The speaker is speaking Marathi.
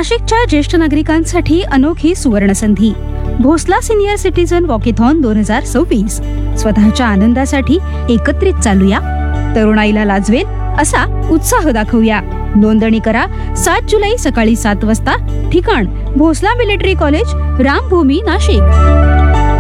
नाशिकच्या ज्येष्ठ नागरिकांसाठी अनोखी सुवर्णसंधी. Bhosla senior citizen walkathon 2026. स्वतःच्या आनंदासाठी एकत्रित चालूया, तरुणाईला लाजवेल असा उत्साह दाखवूया. नोंदणी करा 7 जुलै सकाळी 7 वाजता. ठिकाण भोसला मिलिटरी कॉलेज, रामभूमी, नाशिक.